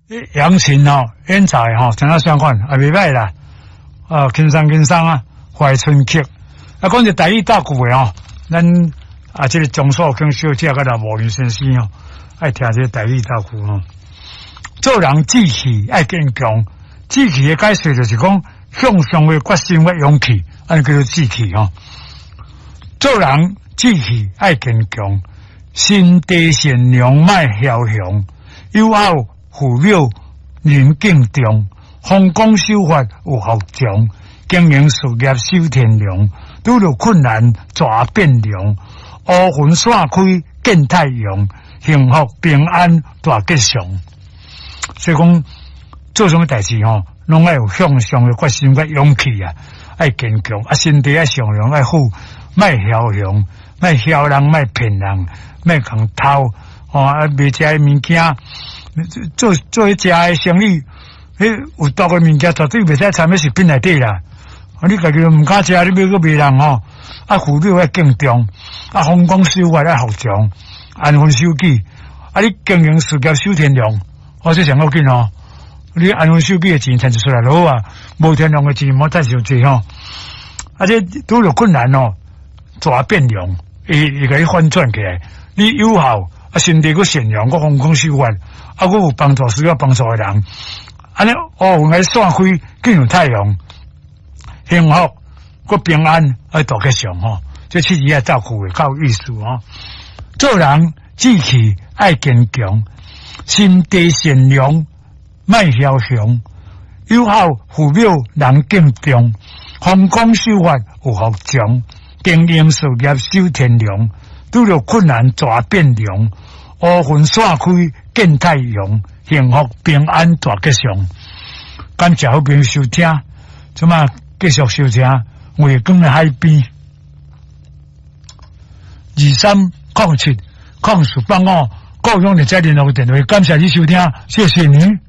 扬琴哦，演才吼，真啊相款也袂歹啦。轻松啊，怀春曲。啊，讲只台语大句诶哦，咱这个钟树庆小姐甲咱吴林先生哦，爱听这个台语大句哦。做人志气爱坚强，志气诶解释就是讲向上诶决心诶勇气，安叫做志气哦。做人志气爱坚强，心地善良莫嚣张，友好扶幼人敬重，奉公守法有福祥，经营事业守天良，拄着困难抓变良，乌云散开见太阳，幸福平安大吉祥。所以讲做什么代志吼，拢爱有向上的决心甲勇气啊，爱坚强啊，身体爱善良，爱好，莫嚣张，莫嚣人，莫骗人，莫共偷啊，卖食的物件。做食的生意，有毒的物件绝对袂使掺喺食品内底啦。你家己唔敢食，你要去卖人吼，啊，妇女要敬重，啊，奉公守法要服从，安分守己，啊，你经营事业守天良，这上要紧哦。你安分守己的钱赚出来就好啊，无天良的钱莫赚伤济吼。啊，这拄着困难哦，抓变良，会甲你反转起来。你友好，啊，身体个善良，个奉公守法。啊，我有帮助需要帮助的人，安尼乌云散开，更有太阳，幸福，个平安，爱大吉祥吼。这七字啊，照顾的较有意思吼。做人志气爱坚强，心地善良，莫嚣张，友好扶幼人敬重，奉公守法有福祥，经营事业守天良，拄着困难抓变良，乌云散开。见太阳，幸福平安大吉祥。感谢好朋友收听，即马继续收听月光的海边23070485，各种的在联络电话，感谢你收听，谢谢你。